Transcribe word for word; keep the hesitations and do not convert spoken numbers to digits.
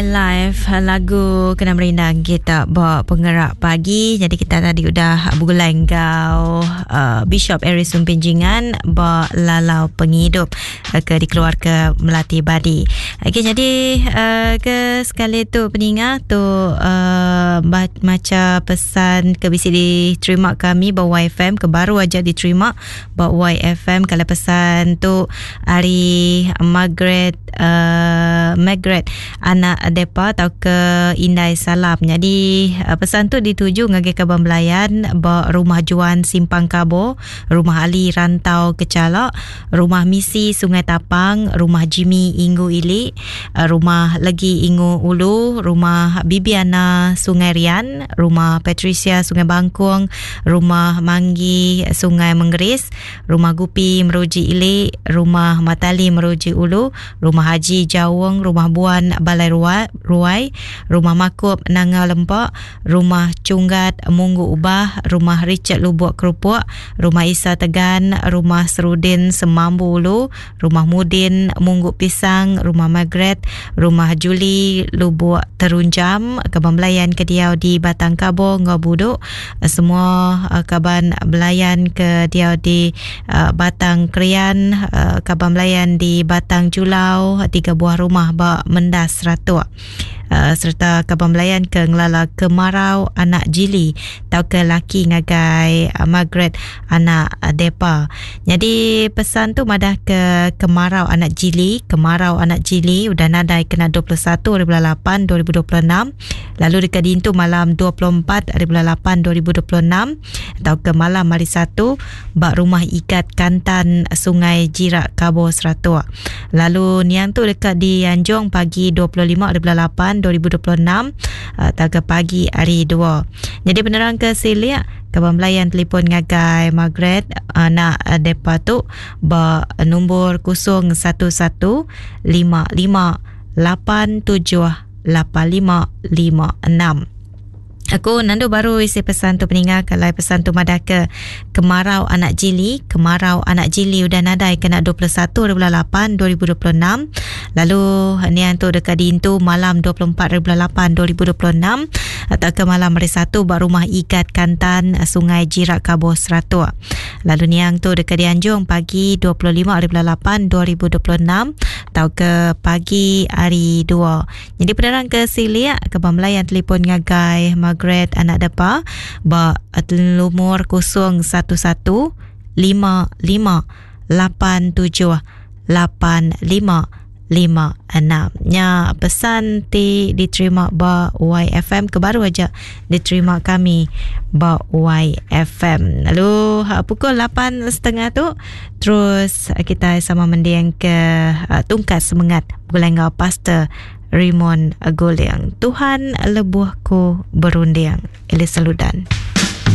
Live lagu Kena Merindang kita bawa penggerak pagi. Jadi kita tadi udah bergulai kau uh, Bishop Aries Sumpinjingan bawa Lalau Penghidup uh, ke dikeluarkan Melati Badi. Okey, jadi uh, ke sekali tu peningat tu uh, macam pesan ke bisi diterima kami bawa Y F M ke baru aja diterima bawa Y F M. Kalau pesan tu hari Margaret uh, Margaret anak depa atau ke Indai Salam. Jadi uh, pesan tu dituju ngagi Kaban Belayan ba Rumah Juan Simpang Kabo, Rumah Ali Rantau Kecalak, Rumah Misi Sungai Tapang, Rumah Jimmy Inggu Ili, uh, Rumah Legi Inggu Ulu, Rumah Bibiana Sungai Rian, Rumah Patricia Sungai Bangkuang, Rumah Manggi Sungai Menggeris, Rumah Gupi Meruji Ili, Rumah Matali Meruji Ulu, Rumah Haji Jawong, Rumah Buan Balai Ruai Ruai, Rumah Makup Nangau Lempak, Rumah Cunggat Munggu Ubah, Rumah Richard Lubuk Kerupuk, Rumah Isa Tegan, Rumah Serudin Semambu Ulu, Rumah Mudin Munggu Pisang, Rumah Margaret, Rumah Juli Lubuk Terunjam, Kaban Belayan Kediau di Batang Kabo Ngau Buduk, semua uh, Kaban Belayan Kediau di uh, Batang Krian, uh, Kaban Belayan di Batang Julau, tiga buah rumah bak Mendas Ratua. Uh, serta Kaban Belayan ke Ngelala Kemarau anak Jili tau ke laki ngagai uh, Margaret anak uh, depa. Jadi pesan tu madah ke Kemarau anak Jili, Kemarau anak Jili udah nadai kena dua puluh satu hari bulan lapan dua ribu dua puluh enam, lalu dekat Dintu malam dua puluh empat hari bulan lapan dua ribu dua puluh enam atau ke malam hari satu bak Rumah Ikat Kantan Sungai Jirak Kabo Seratua. Lalu niang tu dekat di Anjong pagi dua puluh lima hari bulan lapan dua ribu dua puluh enam atau ke pagi hari dua. Jadi penerang ke Silia Kaban Belayan telefon ngagai Margaret anak depa tu ba nombor kosong satu satu lima lima lapan tujuh lapan lima lima enam. Aku Nando baru isi pesan tu peningat. Kalau pesan tu madah ke Kemarau anak Jili, Kemarau anak Jili udah nadai kena dua puluh satu hari bulan lapan dua ribu dua puluh enam. Lalu ni tu dekat Dintu malam dua puluh empat hari bulan lapan dua ribu dua puluh enam atau ke malam hari satu bak Rumah Ikat Kantan Sungai Jirak Kabo Seratua. Lalu ni tu dekat Dianjung pagi dua puluh lima hari bulan lapan dua ribu dua puluh enam atau ke pagi hari dua. Jadi penerang ke Silia Kaban Belayan telefon ngagai Margaret anak depa ba lumur kosong satu satu lima lima lapan tujuh lapan lima lima enam. Nya pesan ti diterima ba Y F M ke baru aja diterima kami ba Y F M. Lalu pukul lapan tiga puluh tu terus kita sama mendiang ke uh, tungkat semangat Gulengau Pastor Raymond Goliang. Tuhan lebuhku berundiang. Elis Saludan.